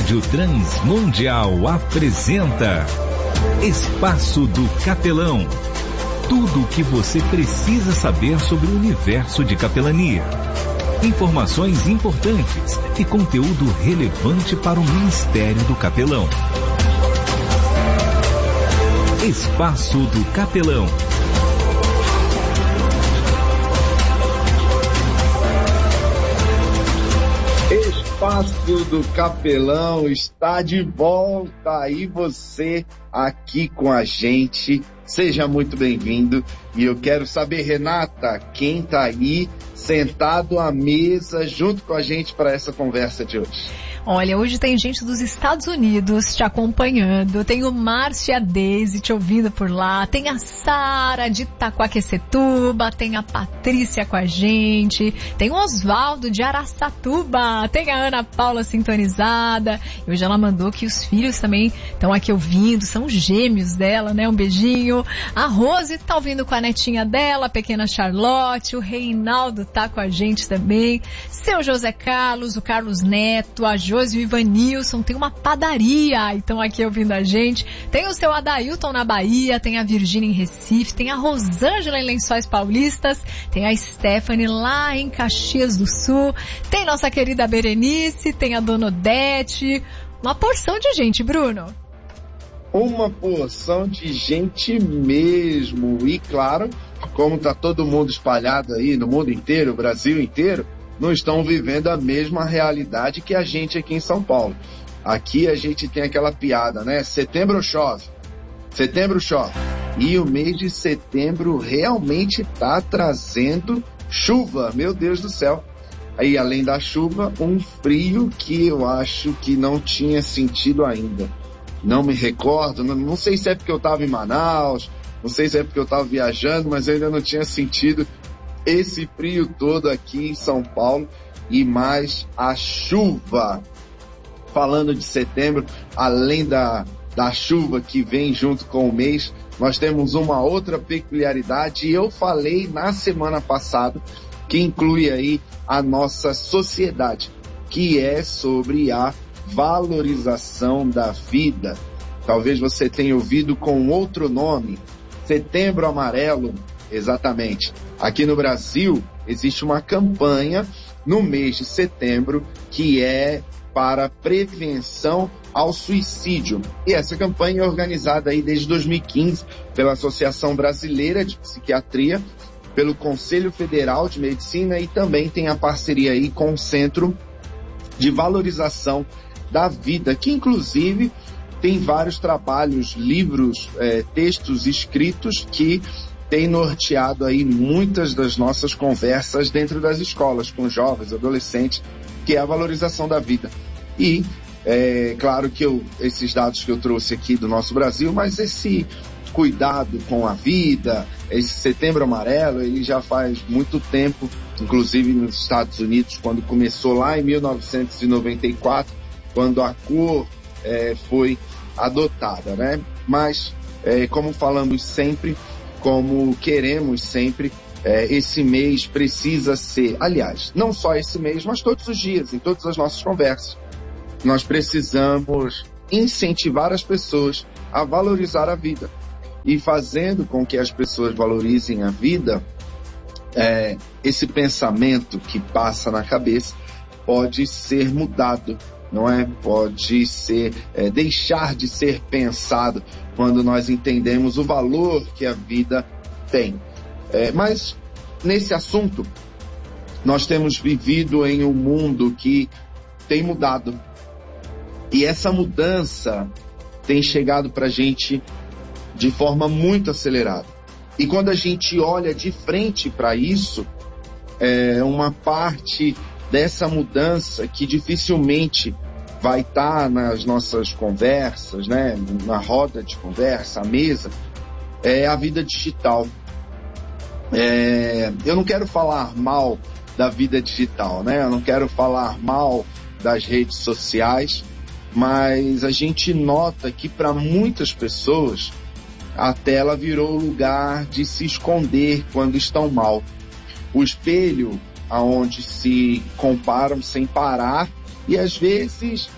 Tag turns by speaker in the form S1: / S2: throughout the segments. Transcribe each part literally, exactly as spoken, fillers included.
S1: Rádio Transmundial apresenta Espaço do Capelão. Tudo o que você precisa saber sobre o universo de capelania. Informações importantes e conteúdo relevante para o Ministério do Capelão. Espaço do Capelão.
S2: Espaço do Capelão está de volta, e você aqui com a gente, seja muito bem-vindo. E eu quero saber, Renata, quem está aí sentado à mesa junto com a gente para essa conversa de hoje?
S3: Olha, hoje tem gente dos Estados Unidos te acompanhando, tem o Márcio e a Deise te ouvindo por lá, tem a Sara de Itaquaquecetuba, tem a Patrícia com a gente, tem o Osvaldo de Araçatuba, tem a Ana Paula sintonizada, e hoje ela mandou que os filhos também estão aqui ouvindo, são gêmeos dela, né? Um beijinho. A Rose tá ouvindo com a netinha dela, a pequena Charlotte, o Reinaldo tá com a gente também, seu José Carlos, o Carlos Neto, a Jo e o Ivanilson, tem uma padaria, então aqui ouvindo a gente, tem o seu Adailton na Bahia, tem a Virgínia em Recife, tem a Rosângela em Lençóis Paulistas, tem a Stephanie lá em Caxias do Sul, tem nossa querida Berenice, tem a Dona Odete, uma porção de gente, Bruno.
S2: Uma porção de gente mesmo, e claro, como tá todo mundo espalhado aí no mundo inteiro, o Brasil inteiro, não estão vivendo a mesma realidade que a gente aqui em São Paulo. Aqui a gente tem aquela piada, né? Setembro chove. Setembro chove. E o mês de setembro realmente está trazendo chuva. Meu Deus do céu. Aí, além da chuva, um frio que eu acho que não tinha sentido ainda. Não me recordo. Não, não sei se é porque eu estava em Manaus, não sei se é porque eu estava viajando, mas eu ainda não tinha sentido esse frio todo aqui em São Paulo, e mais a chuva. Falando de setembro, além da, da chuva que vem junto com o mês, nós temos uma outra peculiaridade, e eu falei na semana passada, que inclui aí a nossa sociedade, que é sobre a valorização da vida. Talvez você tenha ouvido com outro nome, Setembro Amarelo. Exatamente. Aqui no Brasil existe uma campanha no mês de setembro que é para prevenção ao suicídio. E essa campanha é organizada aí desde dois mil e quinze pela Associação Brasileira de Psiquiatria, pelo Conselho Federal de Medicina, e também tem a parceria aí com o Centro de Valorização da Vida, que inclusive tem vários trabalhos, livros, eh, textos escritos que tem norteado aí muitas das nossas conversas dentro das escolas, com jovens, adolescentes, que é a valorização da vida. E, é claro que eu, esses dados que eu trouxe aqui do nosso Brasil, mas esse cuidado com a vida, esse Setembro Amarelo, ele já faz muito tempo, inclusive nos Estados Unidos, quando começou lá em mil novecentos e noventa e quatro, quando a cor é, foi adotada, né? Mas, é, como falamos sempre, como queremos sempre, é, esse mês precisa ser, aliás, não só esse mês, mas todos os dias, em todas as nossas conversas, nós precisamos incentivar as pessoas a valorizar a vida. E fazendo com que as pessoas valorizem a vida, é, esse pensamento que passa na cabeça pode ser mudado, não é? Pode ser, é, deixar de ser pensado quando nós entendemos o valor que a vida tem. É, mas, nesse assunto, nós temos vivido em um mundo que tem mudado. E essa mudança tem chegado para a gente de forma muito acelerada. E quando a gente olha de frente para isso, é uma parte dessa mudança que dificilmente vai estar nas nossas conversas, né, na roda de conversa, à mesa, é a vida digital. É, eu não quero falar mal da vida digital, né? Eu não quero falar mal das redes sociais, mas a gente nota que para muitas pessoas a tela virou lugar de se esconder quando estão mal. O espelho aonde se comparam sem parar e às vezes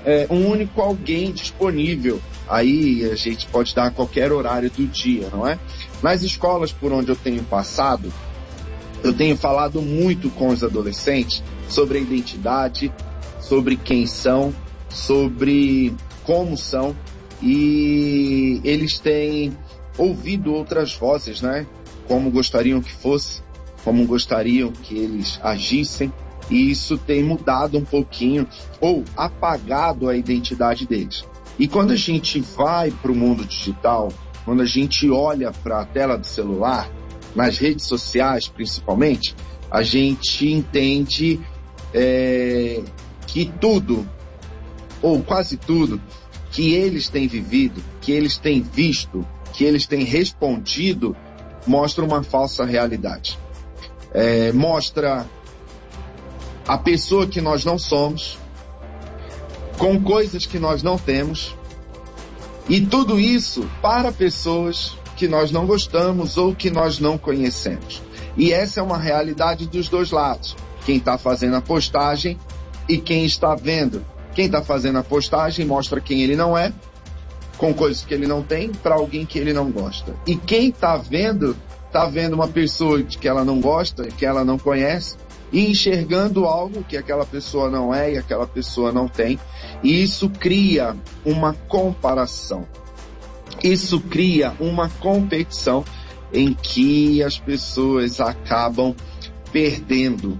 S2: é, um único alguém disponível. Aí a gente pode dar a qualquer horário do dia, não é? Nas escolas por onde eu tenho passado, eu tenho falado muito com os adolescentes sobre a identidade, sobre quem são, sobre como são, e eles têm ouvido outras vozes, né? Como gostariam que fosse, como gostariam que eles agissem, e isso tem mudado um pouquinho, ou apagado a identidade deles. E quando a gente vai para o mundo digital, quando a gente olha para a tela do celular, nas redes sociais principalmente, a gente entende é, que tudo, ou quase tudo, que eles têm vivido, que eles têm visto, que eles têm respondido, mostra uma falsa realidade. É, mostra a pessoa que nós não somos, com coisas que nós não temos, e tudo isso para pessoas que nós não gostamos ou que nós não conhecemos. E essa é uma realidade dos dois lados. Quem está fazendo a postagem e quem está vendo. Quem está fazendo a postagem mostra quem ele não é, com coisas que ele não tem, para alguém que ele não gosta. E quem está vendo, está vendo uma pessoa que ela não gosta, que ela não conhece, e enxergando algo que aquela pessoa não é e aquela pessoa não tem. E isso cria uma comparação. Isso cria uma competição em que as pessoas acabam perdendo.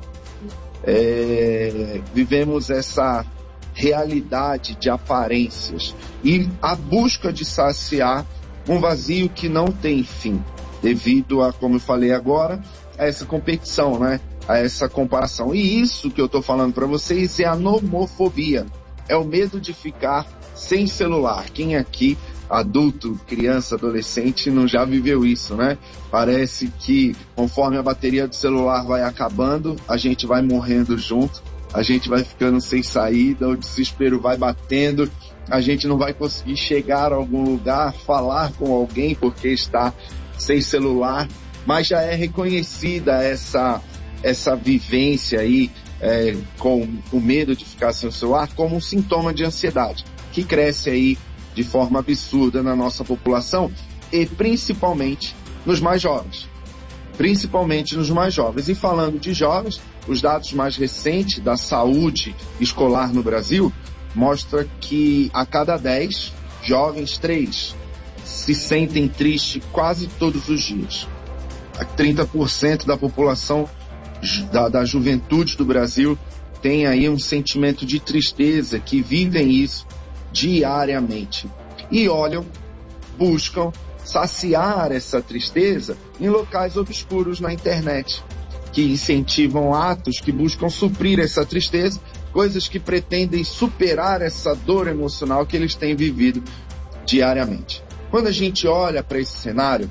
S2: É, vivemos essa realidade de aparências e a busca de saciar um vazio que não tem fim, devido a, como eu falei agora, a essa competição, né? A essa comparação. E isso que eu estou falando para vocês é a nomofobia. É o medo de ficar sem celular. Quem aqui, adulto, criança, adolescente, não já viveu isso, né? Parece que conforme a bateria do celular vai acabando, a gente vai morrendo junto, a gente vai ficando sem saída, o desespero vai batendo, a gente não vai conseguir chegar a algum lugar, falar com alguém porque está sem celular, mas já é reconhecida essa, essa vivência aí é, com o medo de ficar sem o celular como um sintoma de ansiedade, que cresce aí de forma absurda na nossa população e principalmente nos mais jovens. Principalmente nos mais jovens. E falando de jovens, os dados mais recentes da saúde escolar no Brasil mostram que a cada dez jovens, três se sentem tristes quase todos os dias. trinta por cento da população da, da juventude do Brasil tem aí um sentimento de tristeza, que vivem isso diariamente. E olham, buscam saciar essa tristeza em locais obscuros na internet, que incentivam atos que buscam suprir essa tristeza, coisas que pretendem superar essa dor emocional que eles têm vivido diariamente. Quando a gente olha para esse cenário,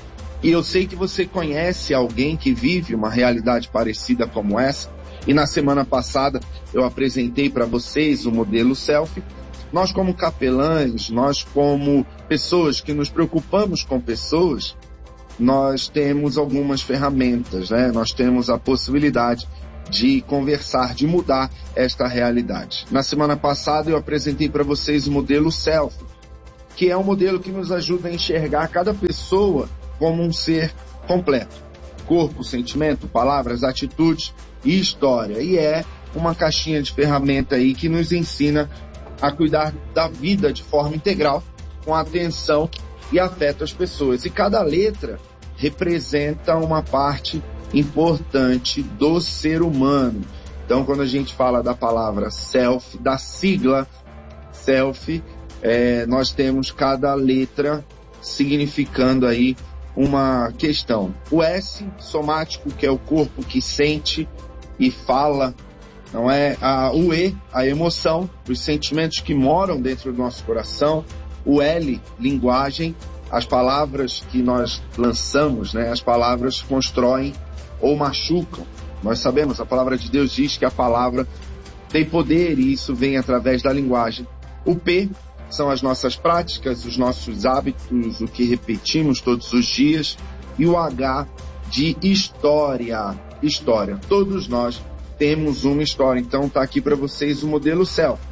S2: e eu sei que você conhece alguém que vive uma realidade parecida como essa, e na semana passada eu apresentei para vocês o modelo selfie. Nós como capelães, nós como pessoas que nos preocupamos com pessoas, nós temos algumas ferramentas, né? Nós temos a possibilidade de conversar, de mudar esta realidade. Na semana passada eu apresentei para vocês o modelo selfie, que é um modelo que nos ajuda a enxergar cada pessoa como um ser completo. Corpo, sentimento, palavras, atitudes e história. E é uma caixinha de ferramenta aí que nos ensina a cuidar da vida de forma integral, com atenção e afeto às pessoas. E cada letra representa uma parte importante do ser humano. Então, quando a gente fala da palavra self, da sigla self, é, nós temos cada letra significando aí uma questão. O S, somático, que é o corpo que sente e fala, não é? A, o E, a emoção, os sentimentos que moram dentro do nosso coração. O L, linguagem, as palavras que nós lançamos, né? As palavras constroem ou machucam. Nós sabemos, a palavra de Deus diz que a palavra tem poder e isso vem através da linguagem. O P são as nossas práticas, os nossos hábitos, o que repetimos todos os dias. E o H de história. História. Todos nós temos uma história. Então está aqui para vocês o modelo self.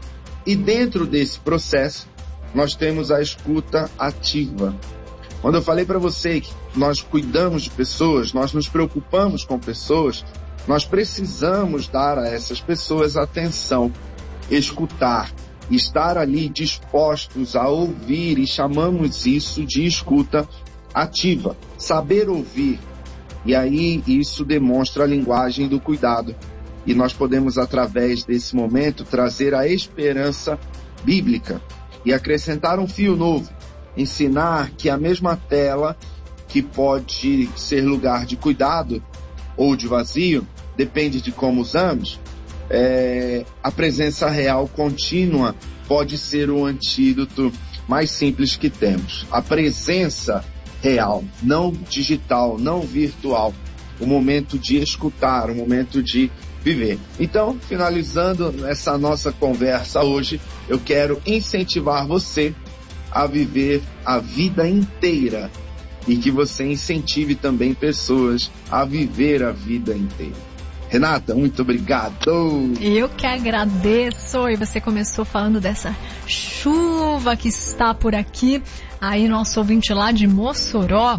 S2: E dentro desse processo, nós temos a escuta ativa. Quando eu falei para você que nós cuidamos de pessoas, nós nos preocupamos com pessoas, nós precisamos dar a essas pessoas atenção, escutar, estar ali dispostos a ouvir, e chamamos isso de escuta ativa, saber ouvir. E aí isso demonstra a linguagem do cuidado. E nós podemos, através desse momento, trazer a esperança bíblica e acrescentar um fio novo, ensinar que a mesma tela que pode ser lugar de cuidado ou de vazio, depende de como usamos, é, a presença real contínua pode ser o antídoto mais simples que temos. A presença real, não digital, não virtual, o momento de escutar, o momento de viver. Então, finalizando essa nossa conversa hoje, eu quero incentivar você a viver a vida inteira e que você incentive também pessoas a viver a vida inteira. Renata, muito obrigado.
S3: Eu que agradeço. E você começou falando dessa chuva que está por aqui. Aí nosso ouvinte lá de Mossoró,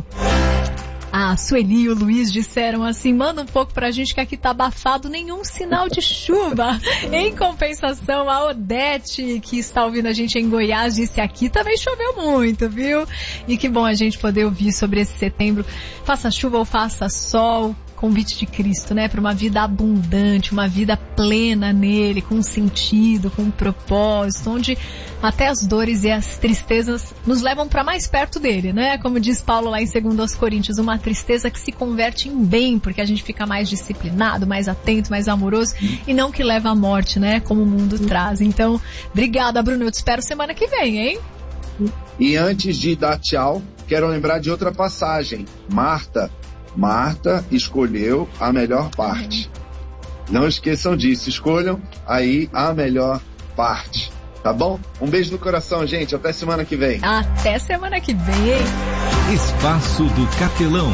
S3: a Sueli e o Luiz disseram assim: manda um pouco pra gente que aqui tá abafado, nenhum sinal de chuva. Em compensação, a Odete, que está ouvindo a gente em Goiás, disse: aqui também choveu muito, viu? E que bom a gente poder ouvir sobre esse setembro. Faça chuva ou faça sol, convite de Cristo, né? Para uma vida abundante, uma vida plena nele, com sentido, com propósito, onde até as dores e as tristezas nos levam para mais perto dele, né? Como diz Paulo lá em dois Coríntios, uma tristeza que se converte em bem, porque a gente fica mais disciplinado, mais atento, mais amoroso, e não que leva à morte, né? Como o mundo traz. Então, obrigada, Bruno. Eu te espero semana que vem, hein?
S2: E antes de dar tchau, quero lembrar de outra passagem. Marta, Marta escolheu a melhor parte. Não esqueçam disso, escolham aí a melhor parte. Tá bom? Um beijo no coração, gente. Até semana que vem.
S3: Até semana que vem.
S1: Espaço do Capelão.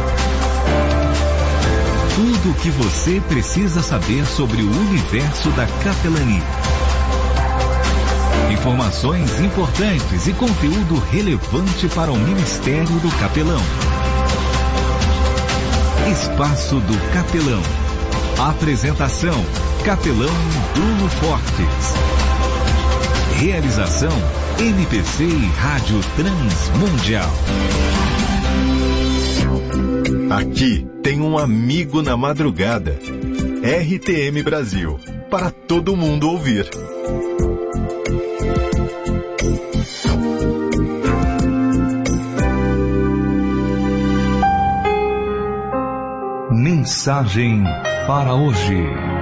S1: Tudo o que você precisa saber sobre o universo da capelania. Informações importantes e conteúdo relevante para o Ministério do Capelão. Espaço do Capelão. Apresentação: Capelão Bruno Fortes. Realização: M P C e Rádio Transmundial.
S4: Aqui tem um amigo na madrugada. R T M Brasil, para todo mundo ouvir.
S1: Mensagem para hoje.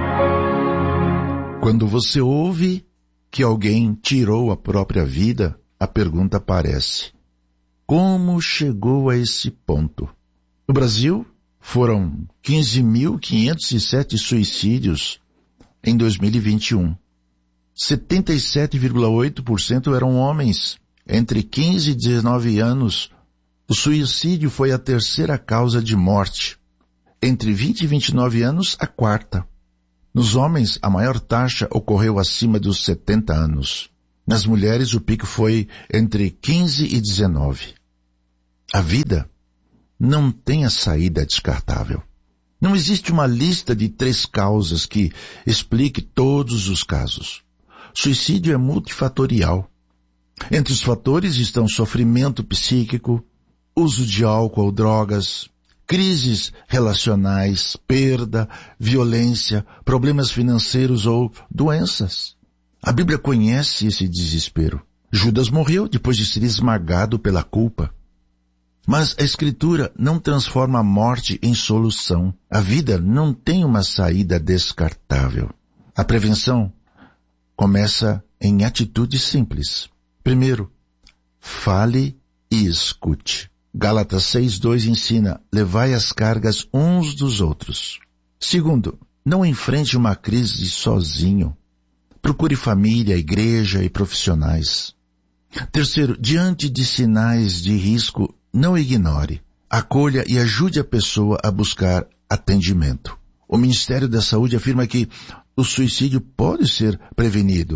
S5: Quando você ouve que alguém tirou a própria vida, a pergunta aparece: como chegou a esse ponto? No Brasil, foram quinze mil quinhentos e sete suicídios em dois mil e vinte e um. setenta e sete vírgula oito por cento eram homens. Entre quinze e dezenove anos, o suicídio foi a terceira causa de morte. Entre vinte e vinte e nove anos, a quarta. Nos homens, a maior taxa ocorreu acima dos setenta anos. Nas mulheres, o pico foi entre quinze e dezenove. A vida não tem a saída descartável. Não existe uma lista de três causas que explique todos os casos. Suicídio é multifatorial. Entre os fatores estão sofrimento psíquico, uso de álcool ou drogas, crises relacionais, perda, violência, problemas financeiros ou doenças. A Bíblia conhece esse desespero. Judas morreu depois de ser esmagado pela culpa. Mas a Escritura não transforma a morte em solução. A vida não tem uma saída descartável. A prevenção começa em atitudes simples. Primeiro, fale e escute. Gálatas seis, dois ensina: levai as cargas uns dos outros. Segundo, não enfrente uma crise sozinho. Procure família, igreja e profissionais. Terceiro, diante de sinais de risco, não ignore. Acolha e ajude a pessoa a buscar atendimento. O Ministério da Saúde afirma que o suicídio pode ser prevenido.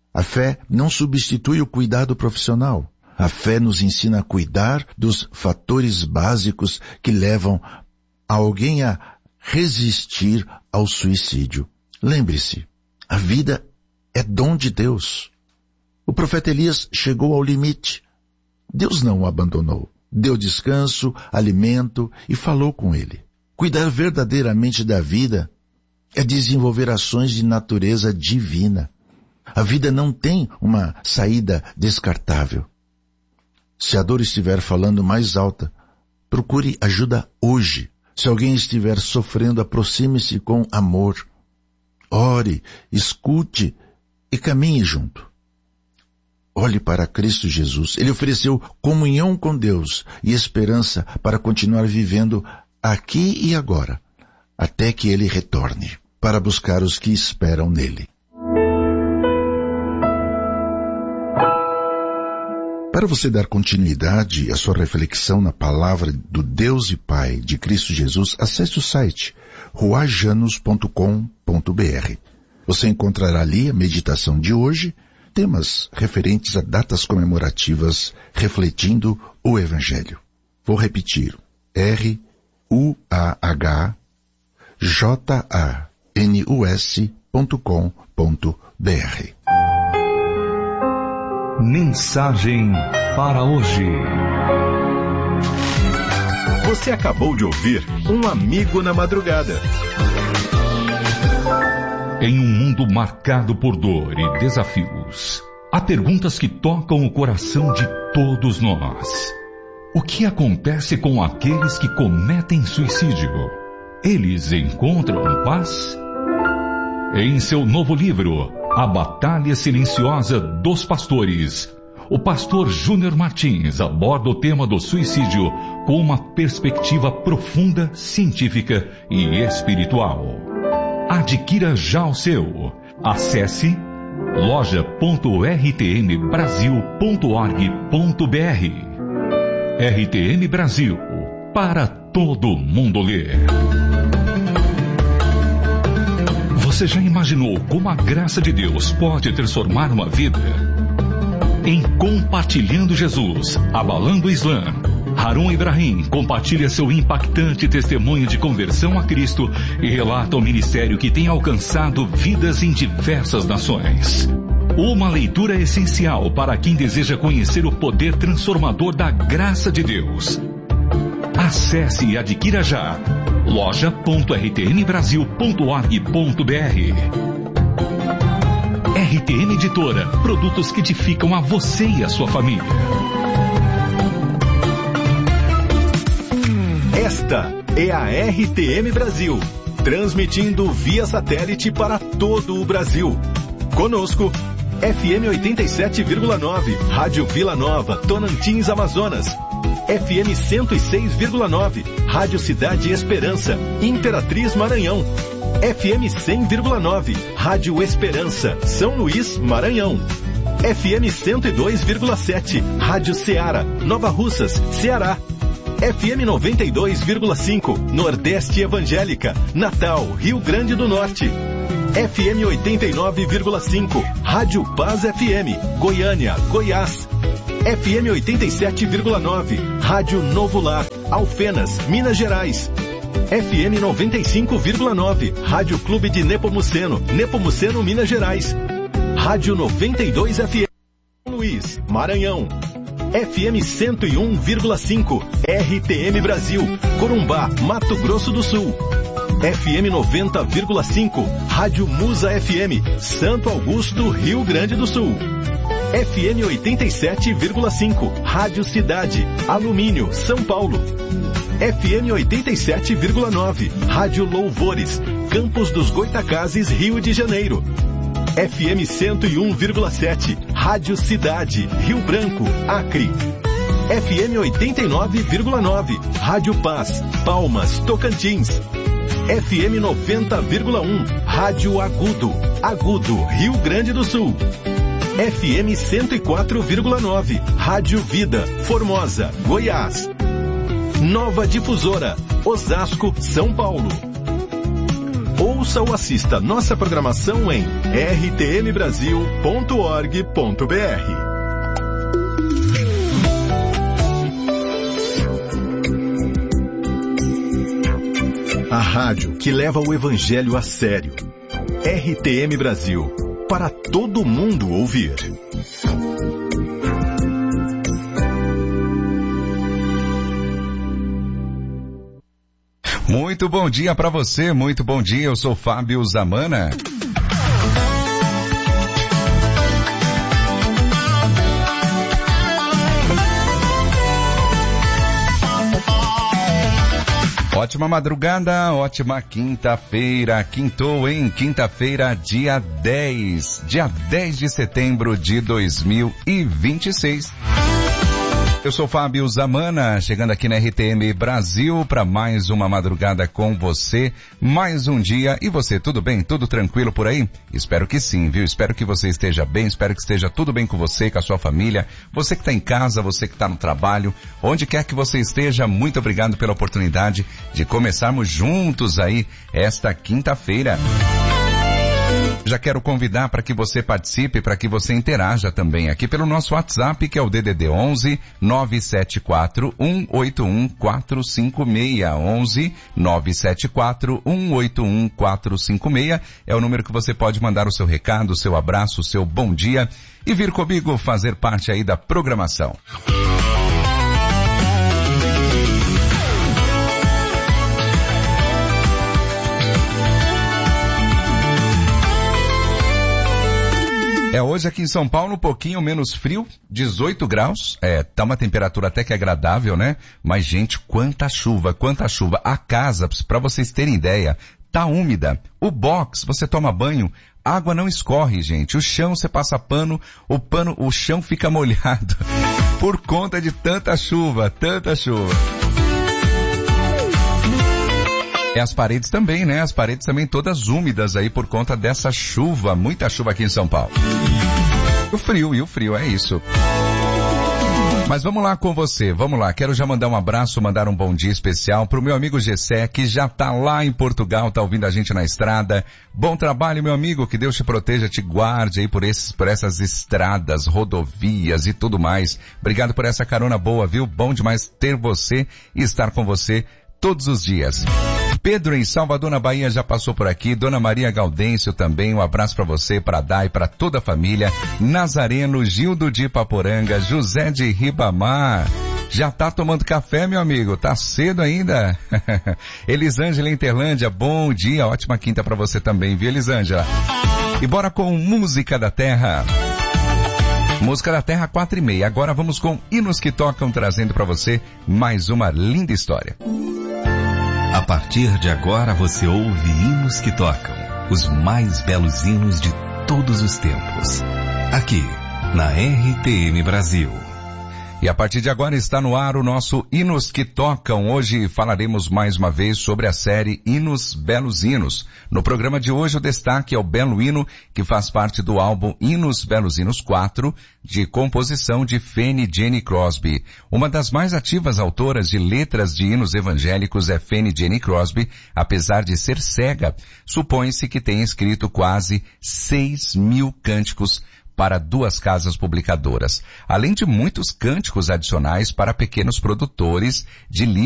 S5: A fé não substitui o cuidado profissional. A fé nos ensina a cuidar dos fatores básicos que levam alguém a resistir ao suicídio. Lembre-se, a vida é dom de Deus. O profeta Elias chegou ao limite. Deus não o abandonou. Deu descanso, alimento e falou com ele. Cuidar verdadeiramente da vida é desenvolver ações de natureza divina. A vida não tem uma saída descartável. Se a dor estiver falando mais alta, procure ajuda hoje. Se alguém estiver sofrendo, aproxime-se com amor. Ore, escute e caminhe junto. Olhe para Cristo Jesus. Ele ofereceu comunhão com Deus e esperança para continuar vivendo aqui e agora, até que Ele retorne, para buscar os que esperam nele. Para você dar continuidade à sua reflexão na palavra do Deus e Pai de Cristo Jesus, acesse o site ruajanos ponto com ponto br. Você encontrará ali a meditação de hoje, temas referentes a datas comemorativas refletindo o Evangelho. Vou repetir, R U A H J A N U S ponto com ponto br.
S1: Mensagem para hoje.
S4: Você acabou de ouvir Um Amigo na Madrugada.
S1: Em um mundo marcado por dor e desafios, há perguntas que tocam o coração de todos nós. O que acontece com aqueles que cometem suicídio? Eles encontram paz? Em seu novo livro, A Batalha Silenciosa dos Pastores, o pastor Júnior Martins aborda o tema do suicídio com uma perspectiva profunda, científica e espiritual. Adquira já o seu. Acesse loja ponto r t m brasil ponto org ponto b r. R T M Brasil, para todo mundo ler. Você já imaginou como a graça de Deus pode transformar uma vida? Em Compartilhando Jesus, Abalando o Islã, Harun Ibrahim compartilha seu impactante testemunho de conversão a Cristo e relata o ministério que tem alcançado vidas em diversas nações. Uma leitura essencial para quem deseja conhecer o poder transformador da graça de Deus. Acesse e adquira já loja ponto r t m brasil ponto org ponto b r. R T M Editora, produtos que edificam a você e a sua família.
S4: Esta é a R T M Brasil, transmitindo via satélite para todo o Brasil. Conosco, F M oitenta e sete vírgula nove, Rádio Vila Nova, Tonantins, Amazonas. F M cento e seis vírgula nove, Rádio Cidade Esperança, Imperatriz, Maranhão. F M cem vírgula nove, Rádio Esperança, São Luís, Maranhão. F M cento e dois vírgula sete, Rádio Ceará, Nova Russas, Ceará. F M noventa e dois vírgula cinco, Nordeste Evangélica, Natal, Rio Grande do Norte. F M oitenta e nove vírgula cinco, Rádio Paz F M, Goiânia, Goiás. F M oitenta e sete vírgula nove, Rádio Novo Lar, Alfenas, Minas Gerais. F M noventa e cinco vírgula nove, Rádio Clube de Nepomuceno, Nepomuceno, Minas Gerais. Rádio noventa e dois F M, São Luís, Maranhão. F M cento e um vírgula cinco, R T M Brasil, Corumbá, Mato Grosso do Sul. F M noventa vírgula cinco, Rádio Musa F M, Santo Augusto, Rio Grande do Sul. F M oitenta e sete vírgula cinco, Rádio Cidade, Alumínio, São Paulo. F M oitenta e sete vírgula nove, Rádio Louvores, Campos dos Goitacazes, Rio de Janeiro. F M cento e um vírgula sete, Rádio Cidade, Rio Branco, Acre. F M oitenta e nove vírgula nove, Rádio Paz, Palmas, Tocantins. F M noventa vírgula um, Rádio Agudo, Agudo, Rio Grande do Sul. F M cento e quatro vírgula nove, Rádio Vida, Formosa, Goiás. Nova Difusora, Osasco, São Paulo. Ouça ou assista nossa programação em r t m brasil ponto org ponto b r. A rádio que leva o evangelho a sério. R T M Brasil, para todo mundo ouvir.
S6: Muito bom dia para você, muito bom dia, eu sou Fábio Zamana. Ótima madrugada, ótima quinta-feira, quintou, hein? Quinta-feira, dia dez, dia dez de setembro de dois mil e vinte e seis. Eu sou Fábio Zamana, chegando aqui na R T M Brasil para mais uma madrugada com você, mais um dia. E você, tudo bem? Tudo tranquilo por aí? Espero que sim, viu? Espero que você esteja bem, espero que esteja tudo bem com você, com a sua família, você que está em casa, você que está no trabalho, onde quer que você esteja, muito obrigado pela oportunidade de começarmos juntos aí esta quinta-feira. Já quero convidar para que você participe, para que você interaja também aqui pelo nosso WhatsApp, que é o D D D onze nove sete quatro um oito um quatro cinco seis. onze nove sete quatro um oito um quatro cinco seis é o número que você pode mandar o seu recado, o seu abraço, o seu bom dia e vir comigo fazer parte aí da programação. É, hoje aqui em São Paulo um pouquinho menos frio, dezoito graus, é, tá uma temperatura até que agradável, né? Mas gente, quanta chuva, quanta chuva. A casa, para vocês terem ideia, tá úmida. O box, você toma banho, água não escorre, gente. O chão, você passa pano, o pano, o chão fica molhado. Por conta de tanta chuva, tanta chuva. E as paredes também, né? As paredes também todas úmidas aí por conta dessa chuva, muita chuva aqui em São Paulo. O frio, e o frio, é isso. Mas vamos lá com você, vamos lá. Quero já mandar um abraço, mandar um bom dia especial pro meu amigo Gessé, que já tá lá em Portugal, tá ouvindo a gente na estrada. Bom trabalho, meu amigo, que Deus te proteja, te guarde aí por esses, por essas estradas, rodovias e tudo mais. Obrigado por essa carona boa, viu? Bom demais ter você e estar com você todos os dias. Pedro em Salvador, na Bahia, já passou por aqui. Dona Maria Gaudêncio também, um abraço para você, para a Dai, para toda a família. Nazareno, Gildo de Ipaporanga, José de Ribamar. Já tá tomando café, meu amigo? Tá cedo ainda? Elisângela Interlândia, bom dia, ótima quinta para você também, viu, Elisângela? E bora com Música da Terra. Música da Terra quatro e meia. Agora vamos com Hinos que Tocam, trazendo para você mais uma linda história.
S1: A partir de agora você ouve Hinos que Tocam, os mais belos hinos de todos os tempos. Aqui, na R T M Brasil.
S6: E a partir de agora está no ar o nosso Hinos que Tocam. Hoje falaremos mais uma vez sobre a série Hinos Belos Hinos. No programa de hoje o destaque é o belo hino que faz parte do álbum Hinos Belos Hinos quatro, de composição de Fanny Jenny Crosby. Uma das mais ativas autoras de letras de hinos evangélicos é Fanny Jenny Crosby, apesar de ser cega. Supõe-se que tenha escrito quase seis mil cânticos para duas casas publicadoras, além de muitos cânticos adicionais para pequenos produtores de livros